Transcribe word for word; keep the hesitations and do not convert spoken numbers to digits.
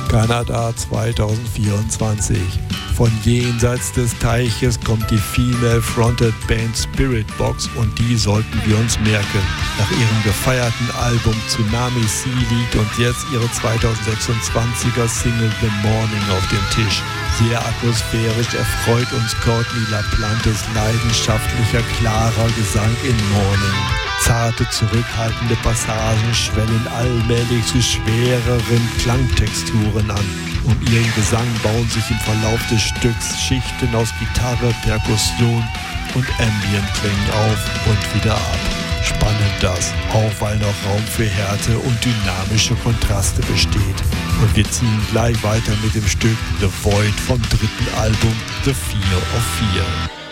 Kanada zweitausendvierundzwanzig. Von jenseits des Teiches kommt die Female-Fronted Band Spiritbox und die sollten wir uns merken. Nach ihrem gefeierten Album Tsunami Sea liegt und jetzt ihre zweitausendsechsundzwanziger Single The Morning auf dem Tisch. Sehr atmosphärisch erfreut uns Courtney LaPlantes leidenschaftlicher, klarer Gesang in Morning. Zarte, zurückhaltende Passagen schwellen allmählich zu schwereren Klangtexturen an. Um ihren Gesang bauen sich im Verlauf des Stücks Schichten aus Gitarre, Perkussion und Ambient-Klängen auf und wieder ab. Spannend das, auch weil noch Raum für Härte und dynamische Kontraste besteht. Und wir ziehen gleich weiter mit dem Stück The Void vom dritten Album The Fear of Fear.